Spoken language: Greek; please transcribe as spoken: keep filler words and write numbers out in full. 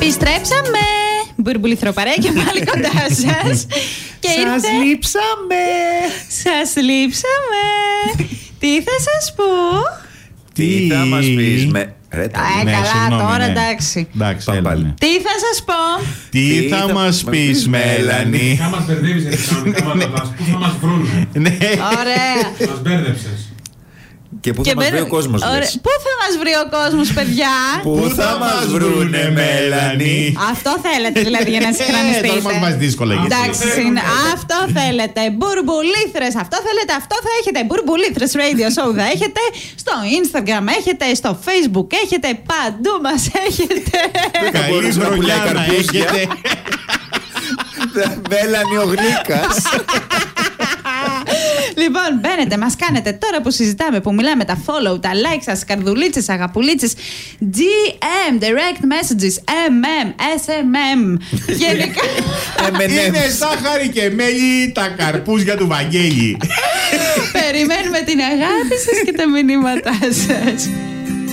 Επιστρέψαμε! Μπουρμπουληθροπαρέα και πάλι κοντά σας. Και σας ήρθε... λείψαμε! Σας λείψαμε! Τι θα σας πω? Τι θα μας πεις με... Ρε, Ε, ναι, καλά, συγγνώμη, τώρα ναι. εντάξει. Εντάξει, έλα, ναι. Τι θα σας πω? Τι, Τι θα, θα μας πεις, Μέλανη? Θα μας μπερδεύεις έτσι κανονικά μάτας. Πού θα μας βρούνε? Ναι. Ωραία. Μας μπέρδεψες. Και πού Και θα μας μπαίνε- βρει ο κόσμος, Ωραία. λες? Πού θα μας βρει ο κόσμος, παιδιά? Πού θα μας βρούνε, Μέλανη? Αυτό θέλετε δηλαδή για να Ε, συγχρονιστείτε? τώρα μας βάζει δύσκολα γιατί. Εντάξει, είναι. Αυτό θέλετε. Μπουρμπουλήθρες. Αυτό θέλετε. Αυτό θα έχετε. Μπουρμπουλήθρες Radio Show θα έχετε. Στο Instagram έχετε. Στο Facebook έχετε. Παντού μας έχετε. Καλή μπορούσε να χρονιά πουλάει να καρπούζια. έχετε. Μέλανη ο Γλύκας. Λοιπόν, μπαίνετε, μας κάνετε τώρα που συζητάμε, που μιλάμε, τα follow, τα like σας, καρδουλίτσες, αγαπουλίτσες, ντι εμ, direct messages, εμ εμ, ες εμ εμ. Γενικά. Είναι ζάχαρη και μέλι τα καρπούζια του Βαγγέλη. Περιμένουμε την αγάπη σας και τα μηνύματά σας.